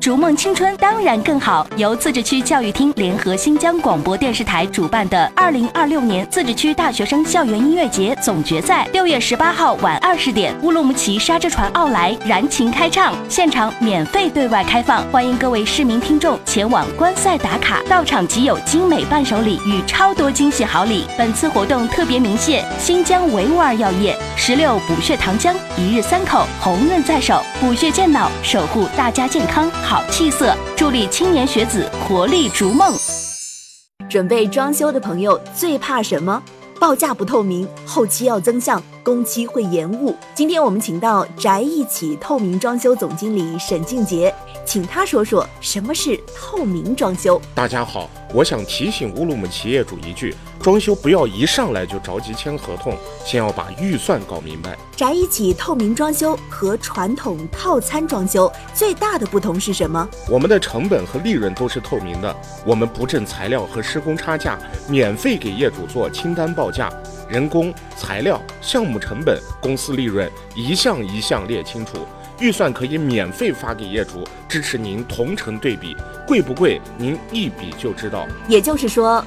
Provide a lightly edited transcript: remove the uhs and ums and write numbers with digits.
逐梦青春当然更好。由自治区教育厅联合新疆广播电视台主办的2026年自治区大学生校园音乐节总决赛，6月18号晚20点，乌鲁木齐沙之船奥莱燃情开唱，现场免费对外开放，欢迎各位市民听众前往观赛打卡，到场即有精美伴手礼与超多惊喜好礼。本次活动特别鸣谢新疆维吾尔药业、16补血糖浆、1日3口、红润在手，补血健脑，守护大家健康好气色，助力青年学子活力逐梦。 准备装修的朋友最怕什么？报价不透明，后期要增项，工期会延误。今天我们请到宅一起透明装修总经理沈静杰，请他说说什么是透明装修。 大家好，我想提醒乌鲁木齐业主一句，装修不要一上来就着急签合同，先要把预算搞明白。 宅一起透明装修和传统套餐装修最大的不同是什么？ 我们的成本和利润都是透明的，我们不挣材料和施工差价，免费给业主做清单报价，人工、材料、项目成本、公司利润一项一项列清楚，预算可以免费发给业主，支持您同城对比，贵不贵您一比就知道。 也就是说，